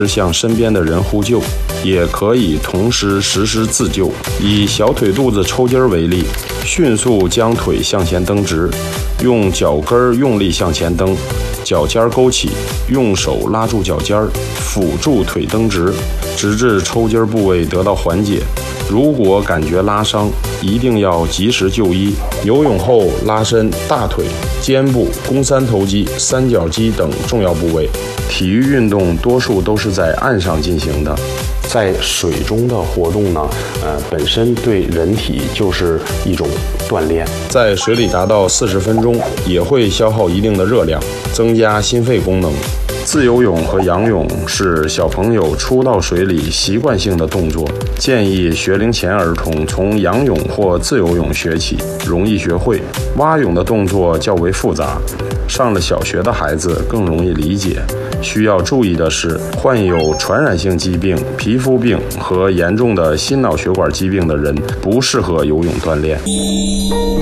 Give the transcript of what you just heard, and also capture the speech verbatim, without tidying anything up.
向身边的人呼救，也可以同时实施自救。以小腿肚子抽筋为例，迅速将腿向前蹬直，用脚跟用力向前蹬，脚尖勾起，用手拉住脚尖，辅助腿蹬直，直至抽筋部位得到缓解。如果感觉拉伤，一定要及时就医。游泳后拉伸大腿、肩部、肱三头肌、三角肌等重要部位。体育运动多数都是在岸上进行的，在水中的活动呢，呃，本身对人体就是一种锻炼。在水里达到四十分钟，也会消耗一定的热量，增加心肺功能。自由泳和仰泳是小朋友初到水里习惯性的动作，建议学龄前儿童从仰泳或自由泳学起，容易学会。蛙泳的动作较为复杂，上了小学的孩子更容易理解。需要注意的是，患有传染性疾病、皮肤病和严重的心脑血管疾病的人不适合游泳锻炼。